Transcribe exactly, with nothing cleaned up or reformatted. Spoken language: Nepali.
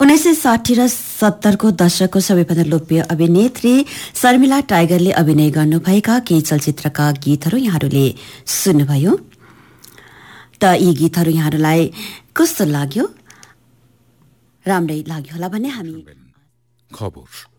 उन्नाइस सय साठी र सत्तरको दशकको सबैभन्दा लोकप्रिय अभिनेत्री शर्मिला टाइगरले अभिनय गर्नुभएका केही चलचित्रका गीतहरू यहाँहरूले सुन्नुभयो। त यी गीतहरू यहाँहरूलाई कस्तो लाग्यो? राम्रै लाग्यो होला भन्ने हामी खबर